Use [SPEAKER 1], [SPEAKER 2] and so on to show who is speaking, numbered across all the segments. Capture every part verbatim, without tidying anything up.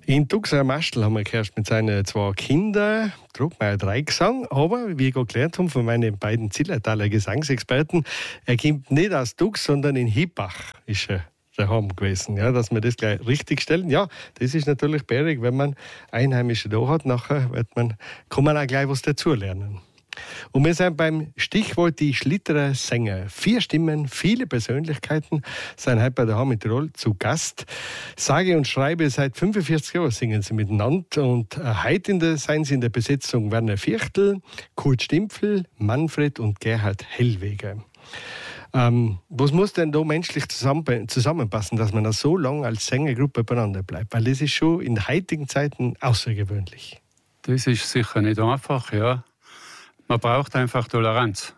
[SPEAKER 1] In Duxer Mastel haben wir gehört mit seinen zwei Kindern, Druckmeier drei Gesang, aber wie ich gelernt habe von meinen beiden Zillertaler Gesangsexperten, er kommt nicht aus Dux, sondern in Hippach ist er daheim gewesen. Ja, dass wir das gleich richtig stellen. Ja, das ist natürlich bärig, wenn man Einheimische da hat, nachher wird man, kann man auch gleich was dazulernen. Und wir sind beim Stichwort die Schlitterer Sänger. Vier Stimmen, viele Persönlichkeiten sind heute bei der H M Tirol zu Gast. Sage und schreibe, seit fünfundvierzig Jahren singen sie miteinander. Und heute in der, seien sie in der Besetzung Werner Viertel, Kurt Stimpfel, Manfred und Gerhard Hellweger. Ähm, was muss denn da menschlich zusammen, zusammenpassen, dass man da so lange als Sängergruppe beieinander bleibt? Weil das ist schon in heutigen Zeiten außergewöhnlich.
[SPEAKER 2] Das ist sicher nicht einfach, ja. Man braucht einfach Toleranz.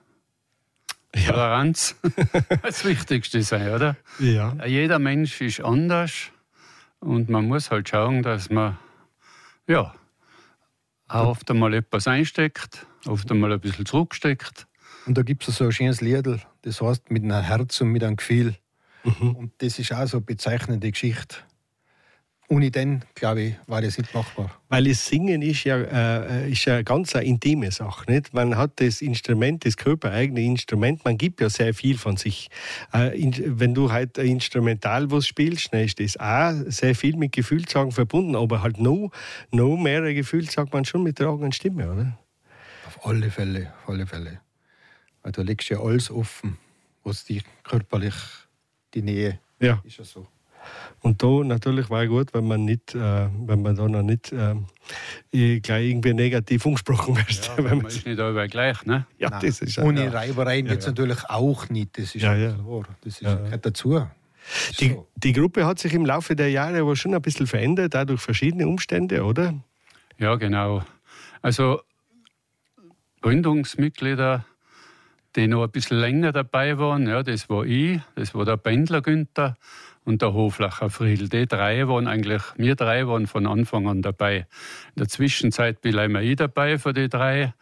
[SPEAKER 2] Ja. Toleranz das Wichtigste sein, oder?
[SPEAKER 1] Ja.
[SPEAKER 2] Jeder Mensch ist anders und man muss halt schauen, dass man ja, auch oft einmal etwas einsteckt, oft einmal ein bisschen zurücksteckt.
[SPEAKER 3] Und da gibt es so ein schönes Liedl, das heißt mit einem Herz und mit einem Gefühl. Mhm. Und das ist auch so eine bezeichnende Geschichte. Ohne den, glaube ich, war das nicht machbar.
[SPEAKER 1] Weil das Singen ist ja, äh, ist ja ganz eine intime Sache. Nicht? Man hat das Instrument, das körpereigene Instrument, man gibt ja sehr viel von sich. Äh, in, wenn du halt instrumental was spielst, dann ist das auch sehr viel mit Gefühlssagen verbunden, aber halt noch, noch mehr Gefühl sagt man schon mit der eigenen Stimme, oder?
[SPEAKER 3] Auf alle Fälle, auf alle Fälle. Weil du legst ja alles offen, was dich körperlich, die Nähe,
[SPEAKER 1] ja.
[SPEAKER 3] Ist ja so.
[SPEAKER 1] Und da natürlich war es gut, wenn man nicht, äh, wenn man da noch nicht äh, gleich irgendwie negativ angesprochen wird.
[SPEAKER 2] Ja, wenn man ist nicht allweil gleich, ne?
[SPEAKER 1] Ja,
[SPEAKER 3] Nein,
[SPEAKER 1] das ist
[SPEAKER 3] ohne
[SPEAKER 1] ja.
[SPEAKER 3] Reibereien
[SPEAKER 1] ja,
[SPEAKER 3] jetzt
[SPEAKER 1] ja.
[SPEAKER 3] natürlich auch nicht. Das ist
[SPEAKER 1] ja,
[SPEAKER 3] ja
[SPEAKER 1] ja.
[SPEAKER 3] klar. Das ist
[SPEAKER 1] ja.
[SPEAKER 3] gehört dazu.
[SPEAKER 1] Die,
[SPEAKER 3] so.
[SPEAKER 1] die Gruppe hat sich im Laufe der Jahre aber schon ein bisschen verändert, auch durch verschiedene Umstände, oder?
[SPEAKER 2] Ja, genau. Also Gründungsmitglieder, die noch ein bisschen länger dabei waren, ja, das war ich, das war der Bändler Günther und der Hoflacher Friedl. Die drei waren eigentlich, wir drei waren von Anfang an dabei. In der Zwischenzeit bin ich dabei für die drei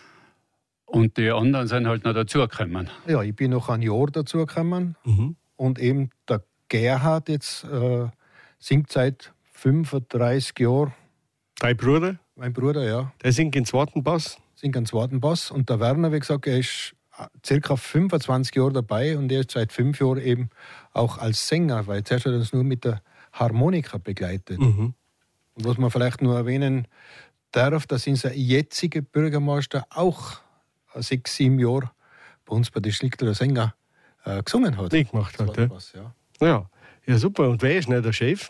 [SPEAKER 2] und die anderen sind halt noch dazugekommen.
[SPEAKER 3] Ja, ich bin noch ein Jahr dazugekommen mhm. und eben der Gerhard jetzt äh, singt seit fünfunddreißig Jahren.
[SPEAKER 1] Dein Bruder?
[SPEAKER 3] Mein Bruder, ja.
[SPEAKER 1] Der singt in zweiten Bass?
[SPEAKER 3] Singt in zweiten Bass und der Werner, wie gesagt, er ist circa fünfundzwanzig Jahre dabei und er ist seit fünf Jahren eben auch als Sänger, weil zuerst hat er uns nur mit der Harmonika begleitet. Mhm. Und was man vielleicht nur erwähnen darf, dass unser jetziger Bürgermeister auch sechs, sieben Jahre bei uns bei den Schlitterer Sänger äh, gesungen hat.
[SPEAKER 1] Nicht gemacht hat, ja.
[SPEAKER 3] Was, ja.
[SPEAKER 1] ja. Ja, super. Und wer ist denn der Chef?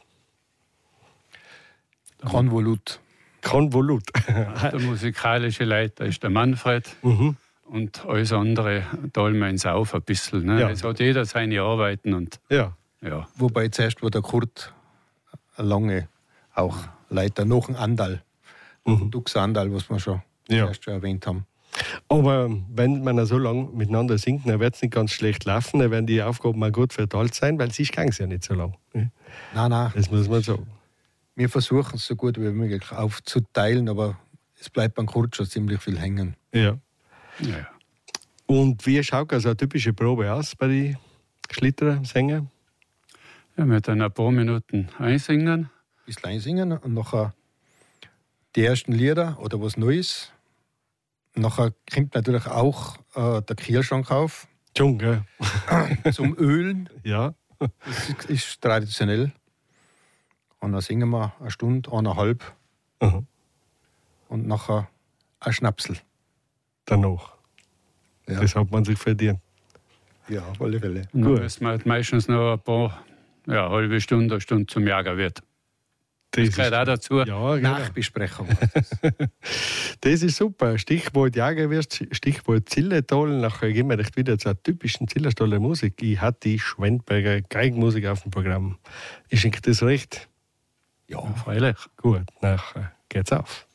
[SPEAKER 3] Konvolut.
[SPEAKER 1] Konvolut.
[SPEAKER 2] Der musikalische Leiter ist der Manfred. Mhm. Und alles andere teilen wir uns auf ein bisschen. Ne?
[SPEAKER 1] Ja.
[SPEAKER 2] Es hat jeder seine Arbeiten. Und,
[SPEAKER 1] ja.
[SPEAKER 2] Ja.
[SPEAKER 3] Wobei zuerst war der Kurt lange auch Leiter, noch ein Andal. Mhm. Dux Andal, was wir schon
[SPEAKER 1] ja.
[SPEAKER 3] erst schon erwähnt haben.
[SPEAKER 1] Aber wenn man so lange miteinander singt, dann wird es nicht ganz schlecht laufen. Dann werden die Aufgaben mal gut verteilt sein, weil sie ging es ja nicht so lang. Ne?
[SPEAKER 3] Nein, nein.
[SPEAKER 1] Das muss man sagen.
[SPEAKER 3] Wir versuchen es so gut wie möglich aufzuteilen, aber es bleibt beim Kurt schon ziemlich viel hängen.
[SPEAKER 1] Ja.
[SPEAKER 2] Ja.
[SPEAKER 1] Und wie schaut also eine typische Probe aus bei den Schlitterer Sängern?
[SPEAKER 2] Ja, wir dann ein paar Minuten einsingen.
[SPEAKER 3] Ein bisschen einsingen und nachher die ersten Lieder oder was Neues. Nachher kommt natürlich auch äh, der Kühlschrank auf.
[SPEAKER 1] Schon, gell?
[SPEAKER 3] Zum Ölen.
[SPEAKER 1] Ja.
[SPEAKER 3] Das ist, ist traditionell. Und dann singen wir eine Stunde, eineinhalb. Mhm. Und nachher ein Schnapsel.
[SPEAKER 1] Danach. Ja. Das hat man sich verdient.
[SPEAKER 3] Ja, auf alle Fälle.
[SPEAKER 2] Und dann müssen wir meistens noch ein paar, ja, eine halbe Stunde, eine Stunde zum Jager wird. Das, das gehört auch dazu.
[SPEAKER 1] Ja,
[SPEAKER 3] Nachbesprechung.
[SPEAKER 1] Das ist super. Stichwort Jagerwirt, Stichwort Zillertal. Nachher gehen wir recht wieder zur typischen Zillertaler Musik. Ich hatte die Schwendberger Geigenmusik auf dem Programm. Ist Ihnen das recht?
[SPEAKER 2] Ja, freilich.
[SPEAKER 1] Gut, nachher geht's auf.